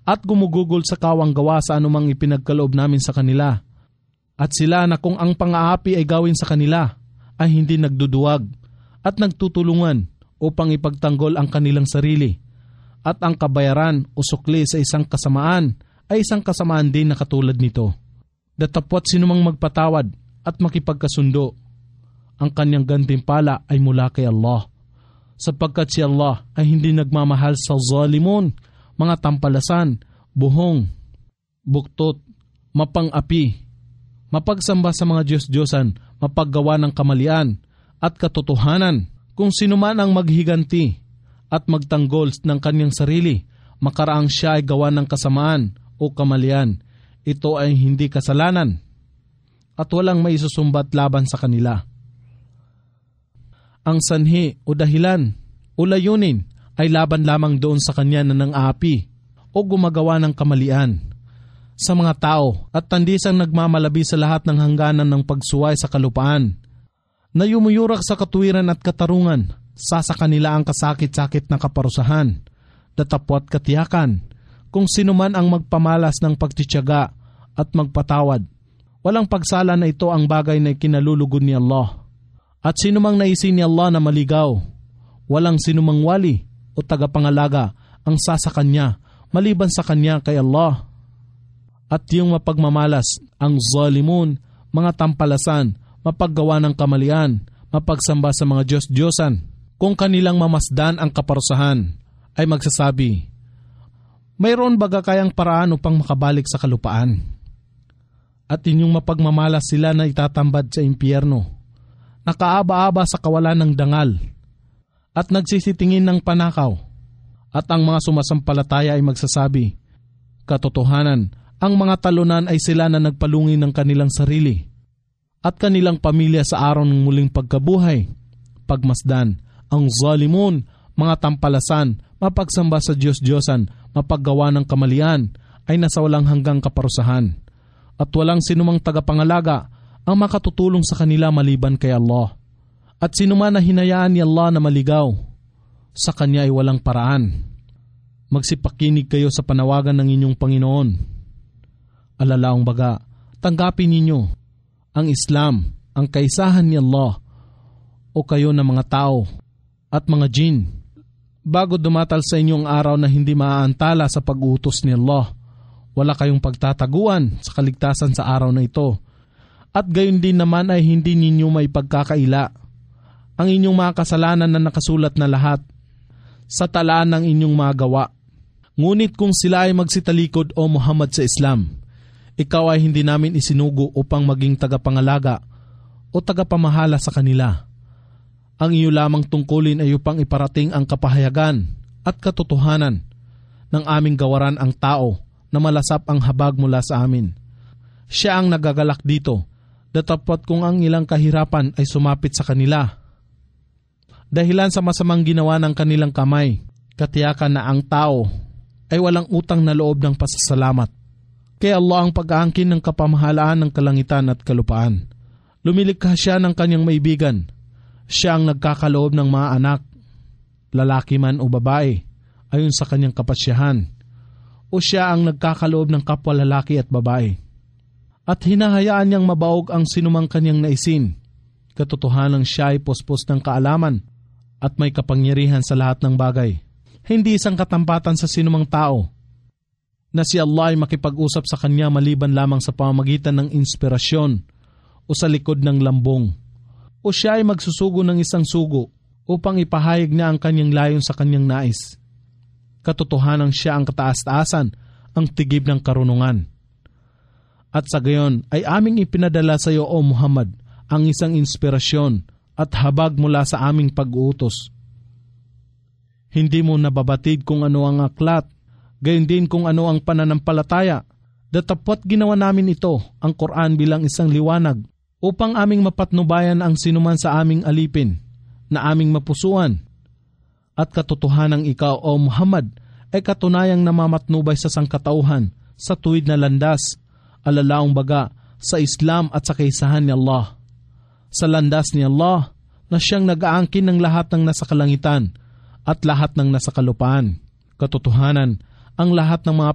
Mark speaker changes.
Speaker 1: at gumugugol sa kawang gawa sa anumang ipinagkaloob namin sa kanila. At sila na kung ang pang-aapi ay gawin sa kanila, ay hindi nagduduwag at nagtutulungan upang ipagtanggol ang kanilang sarili. At ang kabayaran o sukli sa isang kasamaan ay isang kasamaan din na katulad nito. Datapwat sinumang magpatawad at makipagkasundo, ang kanyang gantimpala ay mula kay Allah. Sapagkat si Allah ay hindi nagmamahal sa zalimun, mga tampalasan, buhong, buktot, mapang-api, mapagsamba sa mga Diyos-Diyosan, mapaggawa ng kamalian at katotohanan. Kung sino man ang maghiganti at magtanggol ng kanyang sarili, makaraang siya ay gawa ng kasamaan o kamalian. Ito ay hindi kasalanan at walang maisusumbat laban sa kanila. Ang sanhi o dahilan o layunin ay laban lamang doon sa kanya na nang-aapi o gumagawa ng kamalian sa mga tao at tandisang nagmamalabi sa lahat ng hangganan ng pagsuway sa kalupaan, na yumuyurak sa katuwiran at katarungan, sa kanila ang kasakit-sakit na kaparusahan, datapwat katiyakan, kung sino man ang magpamalas ng pagtitiyaga at magpatawad. Walang pagsala na ito ang bagay na ikinalulugod ni Allah. At sino mang naisin ni Allah na maligaw, walang sinumang wali o tagapangalaga ang sasakanya maliban sa kanya kay Allah. At yung mapagmamalas, ang zalimun, mga tampalasan, mapaggawa ng kamalian, mapagsamba sa mga Diyos-Diyosan, kung kanilang mamasdan ang kaparusahan, ay magsasabi, mayroon baga kayang paraan upang makabalik sa kalupaan? At inyong mapagmamalas sila na itatambad sa impyerno, nakaaba-aba sa kawalan ng dangal, at nagsisitingin ng panakaw. At ang mga sumasampalataya ay magsasabi, katotohanan, ang mga talunan ay sila na nagpalungi ng kanilang sarili at kanilang pamilya sa araw ng muling pagkabuhay. Pagmasdan, ang zalimun, mga tampalasan, mapagsamba sa Diyos-Diyosan, mapaggawa ng kamalian, ay nasa walang hanggang kaparusahan. At walang sinumang tagapangalaga ang makatutulong sa kanila maliban kay Allah. At sinuman na hinayaan ni Allah na maligaw, sa Kanya ay walang paraan. Magsipakinig kayo sa panawagan ng inyong Panginoon. Alalaong baga, tanggapin ninyo ang Islam, ang kaisahan ni Allah, o kayo na mga tao at mga jin, bago dumatal sa inyong araw na hindi maaantala sa pag-utos ni Allah. Wala kayong pagtataguan sa kaligtasan sa araw na ito. At gayon din naman ay hindi ninyo may pagkakaila ang inyong mga kasalanan na nakasulat na lahat sa talaan ng inyong mga gawa. Ngunit kung sila ay magsitalikod o Muhammad sa Islam, ikaw ay hindi namin isinugo upang maging tagapangalaga o tagapamahala sa kanila. Ang iyo lamang tungkulin ay upang iparating ang kapahayagan at katotohanan ng aming gawaran ang tao na malasap ang habag mula sa amin. Siya ang nagagalak dito, datapwat kung ang ilang kahirapan ay sumapit sa kanila. Dahilan sa masamang ginawa ng kanilang kamay, katiyakan na ang tao ay walang utang na loob ng pasasalamat. Kaya Allah ang pag-aangkin ng kapamahalaan ng kalangitan at kalupaan. Lumilikha siya ng kanyang maibigan. Siya ang nagkakaloob ng mga anak, lalaki man o babae, ayon sa kanyang kapasyahan. O siya ang nagkakaloob ng kapwa lalaki at babae. At hinahayaan niyang mabaog ang sinumang kanyang naisin. Katotohanang siya ay pospos ng kaalaman at may kapangyarihan sa lahat ng bagay. Hindi isang katampatan sa sinumang tao na si Allah ay makipag-usap sa kanya maliban lamang sa pamamagitan ng inspirasyon o sa likod ng lambong. O siya ay magsusugo ng isang sugo upang ipahayag niya ang kanyang layon sa kanyang nais. Katotohanang siya ang kataas-taasan, ang tigib ng karunungan. At sa gayon ay aming ipinadala sa iyo, O Muhammad, ang isang inspirasyon at habag mula sa aming pag-uutos. Hindi mo nababatid kung ano ang aklat, gayon din kung ano ang pananampalataya. Datapwat ginawa namin ito, ang Quran, bilang isang liwanag, upang aming mapatnubayan ang sinuman sa aming alipin, na aming mapusuan. At katotohanang ikaw, O Muhammad, ay katunayang namamatnubay sa sangkatauhan, sa tuwid na landas, alalaong baga, sa Islam at sa kaisahan ni Allah. Sa landas ni Allah, na siyang nag-aangkin ng lahat ng nasa kalangitan at lahat ng nasa kalupaan. Katotohanan, ang lahat ng mga